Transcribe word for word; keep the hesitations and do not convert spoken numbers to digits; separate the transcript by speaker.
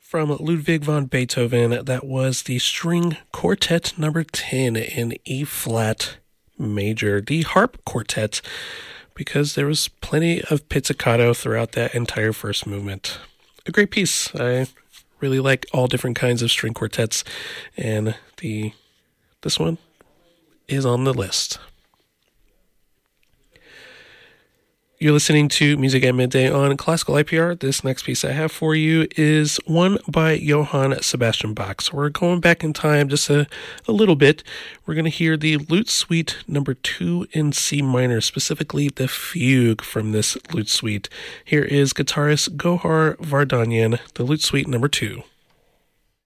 Speaker 1: From Ludwig van Beethoven, that was the String Quartet number ten in E flat major, the harp quartet, because there was plenty of pizzicato throughout that entire first movement. A great piece. I really like all different kinds of string quartets, and the this one is on the list. You're listening to Music at Midday on Classical I P R. This next piece I have for you is one by Johann Sebastian Bach. So we're going back in time just a, a little bit. We're going to hear the Lute Suite number two in C minor, specifically the fugue from this Lute Suite. Here is guitarist Gohar Vardanyan, the Lute Suite number two.